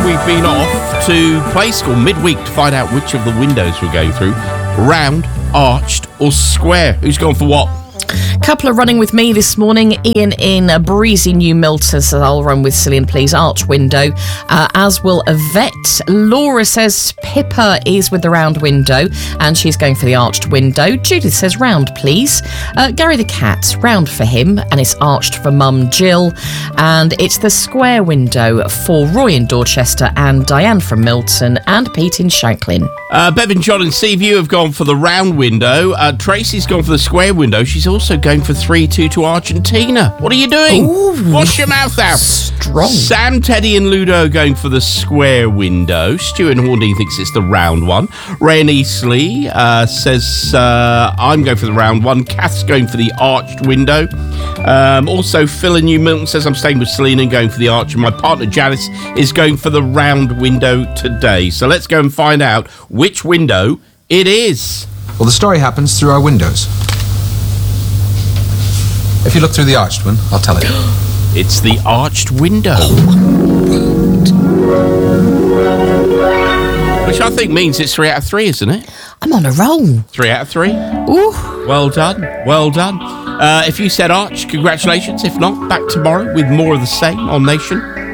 we've been off to play school midweek to find out which of the windows we're going through. Round, arched or square? Who's gone for what? Couple are running with me this morning. Ian in breezy New Milton says I'll run with Cillian, please. Arch window, as will Yvette. Laura says Pippa is with the round window and she's going for the arched window. Judith says round, please. Gary the cat, round for him, and it's arched for Mum Jill. And it's the square window for Roy in Dorchester and Diane from Milton and Pete in Shanklin. Bevan, John and Seaview have gone for the round window. Tracy's gone for the square window. She's also going for 3-2 to Argentina. What are you doing? Ooh, wash your mouth out. Strong. Sam, Teddy and Ludo going for the square window. Stuart Horney thinks it's the round one. Ray and Eastleigh says I'm going for the round one. Kath's going for the arched window. Also, Phil in New Milton says I'm staying with Selena and going for the arch. And my partner Janice is going for the round window today. So let's go and find out which window it is. Well, the story happens through our windows. If you look through the arched one, I'll tell it. It's the arched window. Which I think means it's 3 out of 3, isn't it? I'm on a roll. 3 out of 3. Ooh. Well done. Well done. If you said arch, congratulations. If not, back tomorrow with more of the same on Nation.